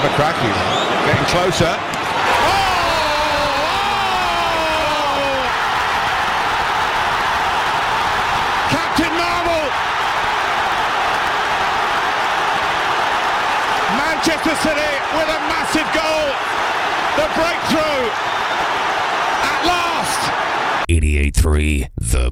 McCracken getting closer. Captain Marvel! Manchester City with a massive goal. The breakthrough at last. 88.3 The